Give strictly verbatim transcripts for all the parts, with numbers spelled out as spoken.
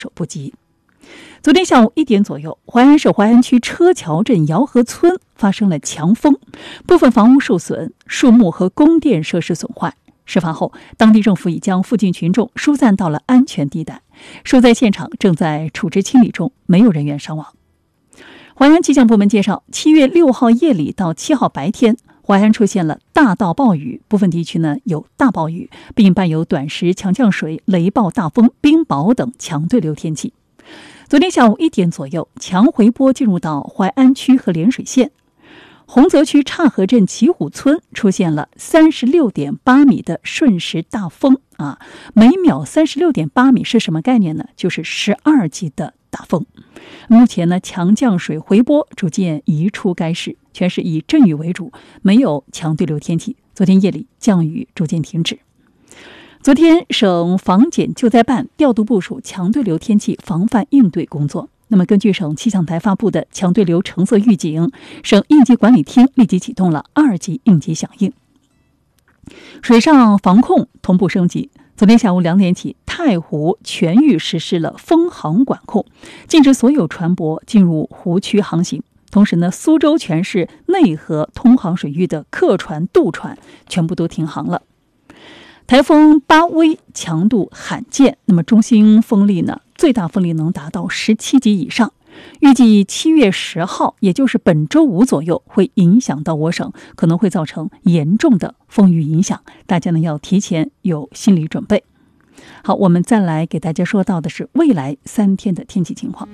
手不及。昨天下午一点左右，淮安市淮安区车桥镇姚河村发生了强风，部分房屋受损，树木和供电设施损坏。事发后，当地政府已将附近群众疏散到了安全地带，受灾现场正在处置清理中，没有人员伤亡。淮安气象部门介绍，七月六号夜里到七号白天，淮安出现了大到暴雨，部分地区呢有大暴雨，并伴有短时强降水、雷暴大风、冰雹等强对流天气。昨天下午一点左右，强回波进入到淮安区和涟水县。洪泽区岔河镇祈虎村出现了三十六点八米的瞬时大风啊，每秒三十六点八米是什么概念呢？就是十二级的大风。目前呢，强降水回波逐渐移出该市，全市以阵雨为主，没有强对流天气。昨天夜里降雨逐渐停止。昨天，省防检救灾办调度部署强对流天气防范应对工作。那么，根据省气象台发布的强对流橙色预警，省应急管理厅立即启动了二级应急响应。水上防控同步升级。昨天下午两点起，太湖全域实施了封航管控，禁止所有船舶进入湖区航行。同时呢，苏州全市内河通航水域的客船、渡船全部都停航了。台风巴威强度罕见，那么中心风力呢，最大风力能达到十七级以上。预计七月十号，也就是本周五左右，会影响到我省，可能会造成严重的风雨影响，大家呢要提前有心理准备。好，我们再来给大家说到的是未来三天的天气情况。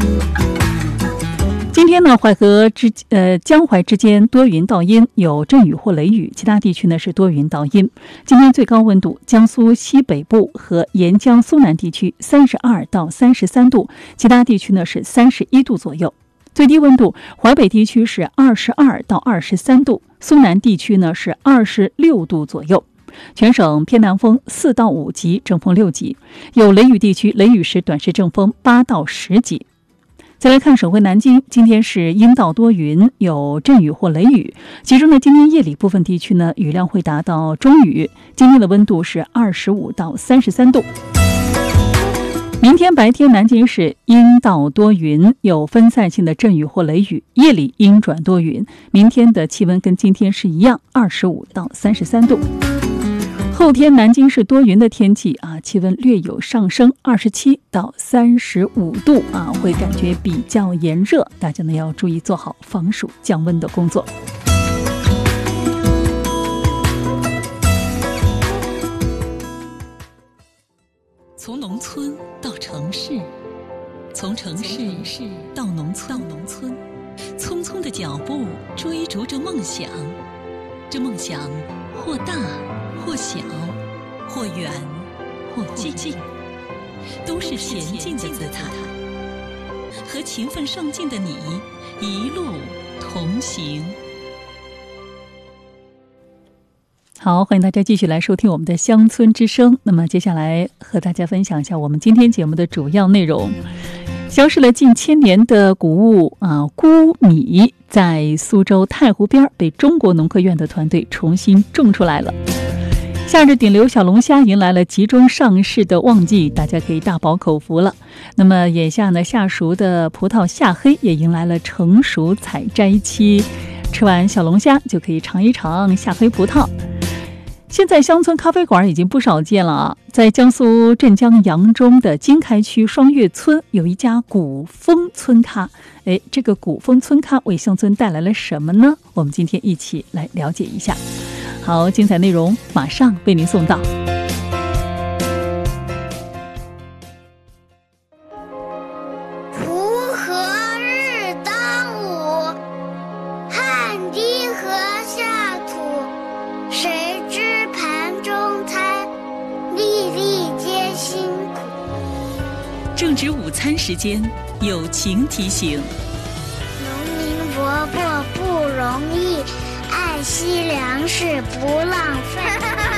今天呢，淮河之呃江淮之间多云到阴，有阵雨或雷雨，其他地区呢是多云到阴。今天最高温度，江苏西北部和沿江苏南地区三十二到三十三度，其他地区呢是三十一度左右。最低温度，淮北地区是二十二到二十三度，苏南地区呢是二十六度左右。全省偏南风四到五级，阵风六级，有雷雨地区雷雨时短时阵风八到十级。再来看省会南京，今天是阴到多云，有阵雨或雷雨，其中呢，今天夜里部分地区呢雨量会达到中雨。今天的温度是二十五到三十三度。明天白天南京是阴到多云，有分散性的阵雨或雷雨，夜里阴转多云。明天的气温跟今天是一样，二十五到三十三度。后天南京是多云的天气啊，气温略有上升，二十七到三十五度啊，会感觉比较炎热，大家呢要注意做好防暑降温的工作。 从农村到城市，从城市到农村，到农村，匆匆的脚步追逐着梦想，这梦想或大或小，或远或近，都是前进的姿态。和勤奋上进的你一路同行。 好，欢迎大家继续来收听我们的乡村之声。那么接下来和大家分享一下我们今天节目的主要内容。消失了近千年的谷物啊，钴米在苏州太湖边被中国农科院的团队重新种出来了。夏日顶流小龙虾迎来了集中上市的旺季，大家可以大饱口福了。那么眼下呢，夏熟的葡萄夏黑也迎来了成熟采摘期，吃完小龙虾就可以尝一尝夏黑葡萄。现在乡村咖啡馆已经不少见了啊！在江苏镇江扬中的经开区双月村有一家古风村咖。哎，这个古风村咖为乡村带来了什么呢？我们今天一起来了解一下。好，精彩内容马上为您送到。 锄禾日当午，汗滴禾下土。谁知盘中餐，粒粒皆辛苦。 正值午餐时间，友情提醒： 农民伯伯不容易，爱惜粮食不浪费。